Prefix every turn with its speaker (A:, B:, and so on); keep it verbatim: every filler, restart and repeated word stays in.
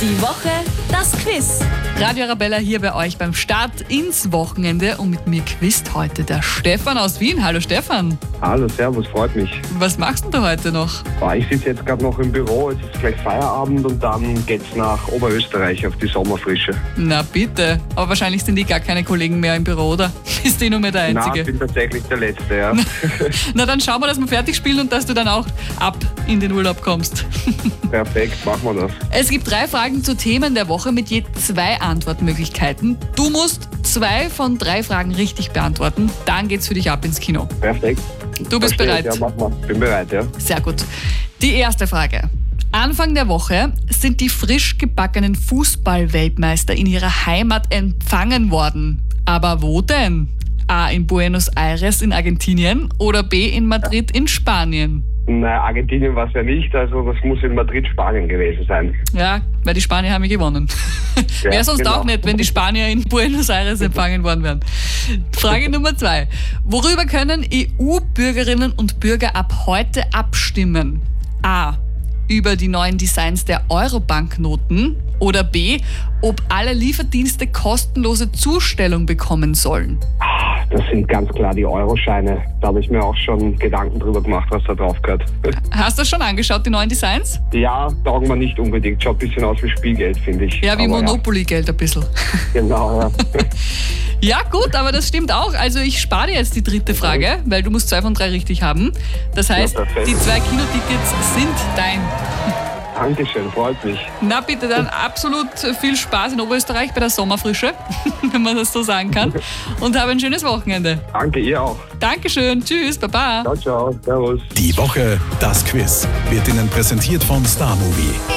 A: Die Woche, das Quiz.
B: Radio Arabella hier bei euch beim Start ins Wochenende und mit mir quizt heute der Stefan aus Wien. Hallo Stefan.
C: Hallo, servus, freut mich.
B: Was machst du heute noch?
C: Ich sitze jetzt gerade noch im Büro, es ist gleich Feierabend und dann geht's nach Oberösterreich auf die Sommerfrische.
B: Na bitte, aber wahrscheinlich sind die gar keine Kollegen mehr im Büro, oder? Bist du nur mehr der Einzige?
C: Nein, ich bin tatsächlich der Letzte, ja.
B: Na dann schauen wir, dass wir fertig spielen und dass du dann auch ab in den Urlaub kommst.
C: Perfekt, machen wir das.
B: Es gibt drei Fragen zu Themen der Woche mit je zwei Antwortmöglichkeiten. Du musst zwei von drei Fragen richtig beantworten, dann geht's für dich ab ins Kino.
C: Perfekt.
B: Du bist
C: Verstehe,
B: bereit?
C: Ja, mach mal. Bin bereit, ja.
B: Sehr gut. Die erste Frage. Anfang der Woche sind die frisch gebackenen Fußball-Weltmeister in ihrer Heimat empfangen worden. Aber wo denn? A. in Buenos Aires in Argentinien oder B. in Madrid in Spanien?
C: Nein, Argentinien war es ja nicht, also das muss in Madrid, Spanien gewesen sein.
B: Ja, weil die Spanier haben ja gewonnen.
C: Ja,
B: Wäre sonst
C: genau.
B: auch nicht, wenn die Spanier in Buenos Aires empfangen worden wären. Frage Nummer zwei. Worüber können E U-Bürgerinnen und Bürger ab heute abstimmen? A. Über die neuen Designs der Euro-Banknoten oder B. ob alle Lieferdienste kostenlose Zustellung bekommen sollen?
C: Das sind ganz klar die Euroscheine. Da habe ich mir auch schon Gedanken drüber gemacht, was da drauf gehört.
B: Hast du das schon angeschaut, die neuen Designs?
C: Ja, taugen wir nicht unbedingt. Schaut ein bisschen aus wie Spielgeld, finde ich.
B: Ja, wie
C: Aber
B: Monopoly-Geld ein bisschen.
C: Ja, genau, ja.
B: Ja gut, aber das stimmt auch. Also ich spare dir jetzt die dritte Frage, weil du musst zwei von drei richtig haben. Das heißt,
C: Ja, perfekt.
B: die zwei Kinotickets sind dein.
C: Dankeschön, freut mich.
B: Na bitte, dann absolut viel Spaß in Oberösterreich bei der Sommerfrische, wenn man das so sagen kann. Und habe ein schönes Wochenende.
C: Danke, ihr auch.
B: Dankeschön, tschüss, baba.
C: Ciao, ciao, servus.
D: Die Woche, das Quiz, wird Ihnen präsentiert von Star Movie.